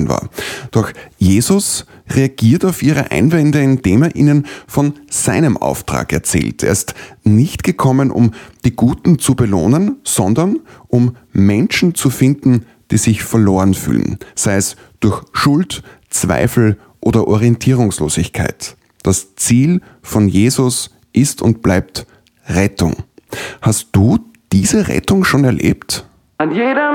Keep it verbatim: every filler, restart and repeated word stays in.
gekommen war. Doch Jesus reagiert auf ihre Einwände, indem er ihnen von seinem Auftrag erzählt. Er ist nicht gekommen, um die Guten zu belohnen, sondern um Menschen zu finden, die sich verloren fühlen, sei es durch Schuld, Zweifel oder Orientierungslosigkeit. Das Ziel von Jesus ist und bleibt Rettung. Hast du diese Rettung schon erlebt? An jedem